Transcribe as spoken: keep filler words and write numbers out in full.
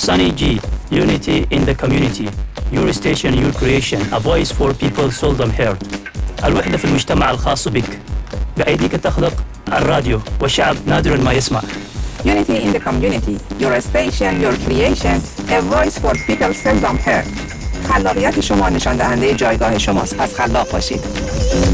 Sunny G, Unity in the Community, Your Station, Your Creation, A Voice for People Seldom Heard. الوحدة في المجتمع الخاص بك، بأيديك تخلق الراديو والشعب نادر ما يسمع. Unity in the Community, Your Station, Your Creation, A Voice for People Seldom Heard. خلاقیت شما نشان دهنده جایگاه شماست، پس خلاق باشید.